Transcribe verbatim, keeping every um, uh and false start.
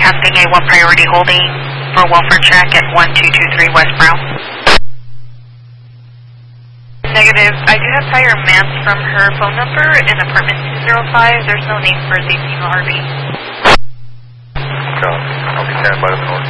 Casting A one priority holding for welfare check at one two two three West Brown. Negative. I do have prior mans from her phone number in apartment two oh five. There's no name for safety in the R V. Copy. I'll be standing by the north.